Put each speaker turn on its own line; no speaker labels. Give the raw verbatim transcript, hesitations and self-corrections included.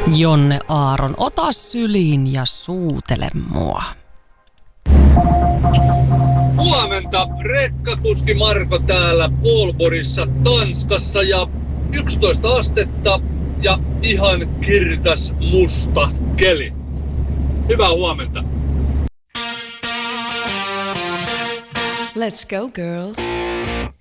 Jonne Aaron, ota syliin ja suutele mua.
Huomenta, rekkakuski Marko täällä Aalborgissa Tanskassa ja yksitoista astetta ja ihan kirkas musta keli. Hyvää huomenta.
Let's go, girls.